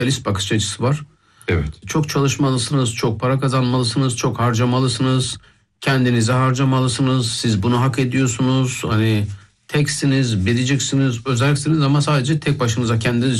kapitalist bakış açısı var. Evet. Çok çalışmalısınız, çok para kazanmalısınız, çok harcamalısınız, kendinize harcamalısınız, siz bunu hak ediyorsunuz. Hani teksiniz, biriciksiniz, özelsiniz ama sadece tek başınıza kendiniz